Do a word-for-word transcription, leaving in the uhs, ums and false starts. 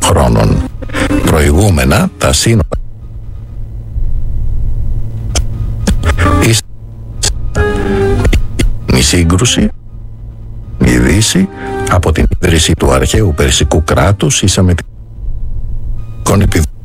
χρόνων. Προηγούμενα τα σύνορα η σύγκρουση, η Δύση από την ίδρυση του αρχαίου Περσικού κράτους ίσα με την